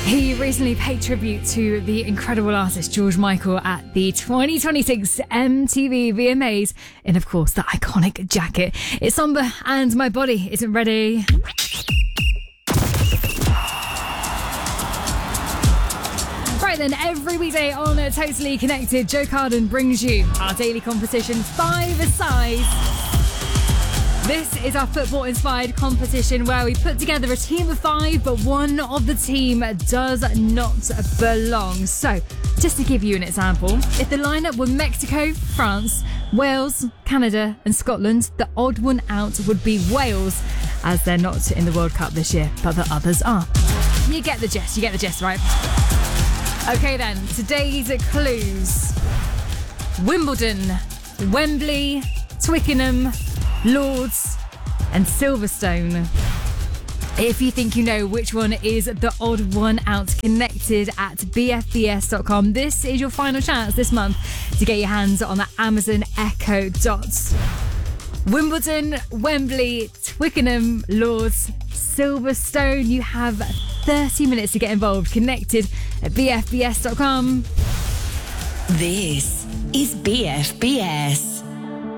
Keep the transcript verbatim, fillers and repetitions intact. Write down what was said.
He recently paid tribute to the incredible artist George Michael at the twenty twenty-six M T V V M As in, of course, the iconic jacket. It's somber and my body isn't ready. Right then, every weekday on Totally Connected, Joe Carden brings you our daily competition, Five-A-Size. This is our football-inspired competition where we put together a team of five, but one of the team does not belong. So, just to give you an example, if the lineup were Mexico, France, Wales, Canada and Scotland, the odd one out would be Wales, as they're not in the World Cup this year, but the others are. You get the gist, you get the gist, right? Okay then, today's clues. Wimbledon, Wembley, Twickenham, Lords and Silverstone. If you think you know which one is the odd one out, connected at b f b s dot com. This is your final chance this month to get your hands on the Amazon Echo Dot. Wimbledon, Wembley, Twickenham, Lords, Silverstone. You have thirty minutes to get involved. Connected at b f b s dot com. This is B F B S.